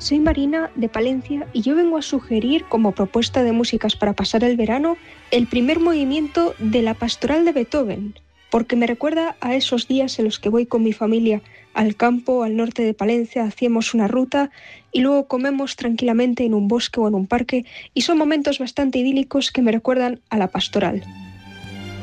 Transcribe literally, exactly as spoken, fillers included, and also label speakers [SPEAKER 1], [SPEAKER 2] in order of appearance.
[SPEAKER 1] soy Marina de Palencia y yo vengo a sugerir como propuesta de músicas para pasar el verano el primer movimiento de la Pastoral de Beethoven, porque me recuerda a esos días en los que voy con mi familia al campo, al norte de Palencia, hacemos una ruta y luego comemos tranquilamente en un bosque o en un parque y son momentos bastante idílicos que me recuerdan a la Pastoral.